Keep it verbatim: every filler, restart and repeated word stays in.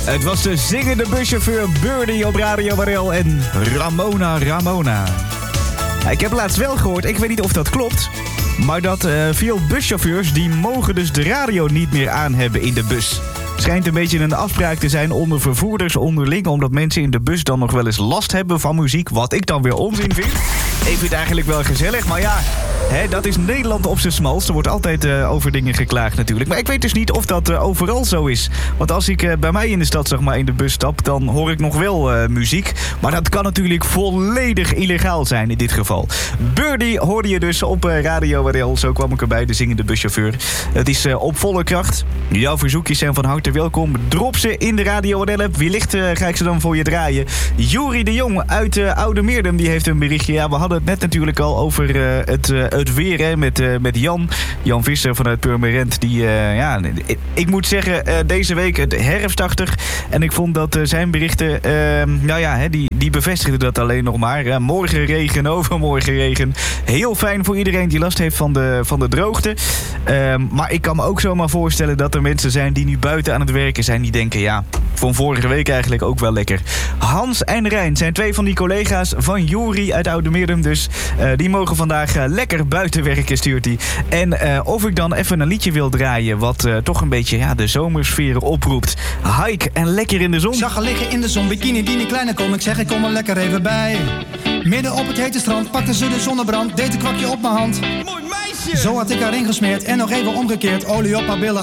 Het was de zingende buschauffeur Birdie op Radio Warel en Ramona Ramona. Ik heb laatst wel gehoord, ik weet niet of dat klopt, maar dat uh, veel buschauffeurs die mogen dus de radio niet meer aan hebben in de bus. Schijnt een beetje een afspraak te zijn onder vervoerders onderling, omdat mensen in de bus dan nog wel eens last hebben van muziek, wat ik dan weer onzin vind. Ik vind het eigenlijk wel gezellig, maar ja, hè, dat is Nederland op zijn smalst. Er wordt altijd uh, over dingen geklaagd natuurlijk. Maar ik weet dus niet of dat uh, overal zo is. Want als ik uh, bij mij in de stad, zeg maar, in de bus stap, dan hoor ik nog wel uh, muziek. Maar dat kan natuurlijk volledig illegaal zijn in dit geval. Birdie hoorde je dus op uh, Radio Warel. Zo kwam ik erbij, de zingende buschauffeur. Het is uh, op volle kracht. Jouw verzoekjes zijn van harte welkom. Drop ze in de Radio Warel app. Wellicht uh, ga ik ze dan voor je draaien. Juri de Jong uit uh, Oude Meerdum, die heeft een berichtje. Ja, we hadden het net natuurlijk al over uh, het, uh, het weer, hè, met, uh, met Jan. Jan Visser vanuit Purmerend. Die, uh, ja, ik, ik moet zeggen, uh, deze week het herfstachtig. En ik vond dat uh, zijn berichten, uh, nou ja, hè, die, die bevestigden dat alleen nog maar. Uh, morgen regen, overmorgen regen. Heel fijn voor iedereen die last heeft van de, van de droogte. Uh, maar ik kan me ook zomaar voorstellen dat er mensen zijn die nu buiten aan het werken zijn. Die denken, ja, van vorige week eigenlijk ook wel lekker. Hans en Rijn zijn twee van die collega's van Juri uit Oude Meerdum. Dus uh, die mogen vandaag uh, lekker buiten werken, stuurt hij. En uh, of ik dan even een liedje wil draaien wat uh, toch een beetje ja, de zomersfeer oproept. Hike en lekker in de zon. Zag haar liggen in de zon, bikini die niet kleiner kon. Ik zeg, ik kom er lekker even bij. Midden op het hete strand pakte ze de zonnebrand. Deed een kwakje op mijn hand. Mooi meisje! Zo had ik haar ingesmeerd en nog even omgekeerd. Olie op haar billen,